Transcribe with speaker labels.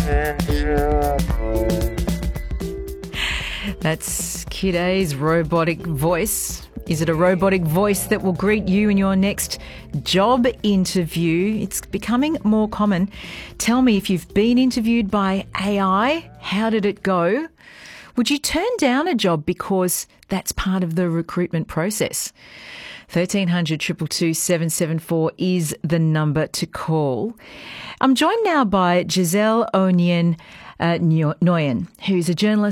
Speaker 1: That's Kid A's robotic voice. Is it a robotic voice that will greet you in your next job interview? It's becoming more common. Tell me if you've been interviewed by AI. How did it go? Would you turn down a job because that's part of the recruitment process? 1300 222 774 is the number to call. I'm joined now by Giselle Onyen Nguyen, who's a journalist